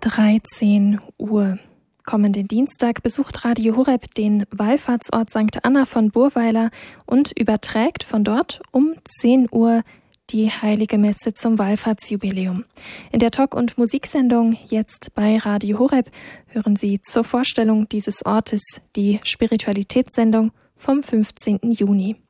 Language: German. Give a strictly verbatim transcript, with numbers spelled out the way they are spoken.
dreizehn Uhr. Kommenden Dienstag besucht Radio Horeb den Wallfahrtsort Sankt Anna von Burweiler und überträgt von dort um zehn Uhr die Heilige Messe zum Wallfahrtsjubiläum. In der Talk- und Musiksendung jetzt bei Radio Horeb hören Sie zur Vorstellung dieses Ortes die Spiritualitätssendung vom fünfzehnten Juni.